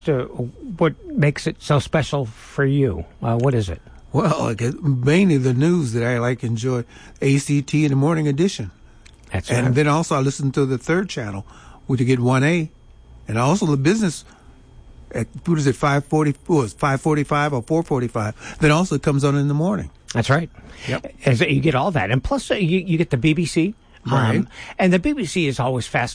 what makes it so special for you? What is it? Well, I guess mainly the news that I enjoy. ACT in the morning edition. That's right. And then also I listen to the third channel, where you get 1A, and also the business at 5:45 or 4:45. That also comes on in the morning. That's right. Yep. And so you get all that, and plus you get the BBC. Right. And the BBC is always fascinating.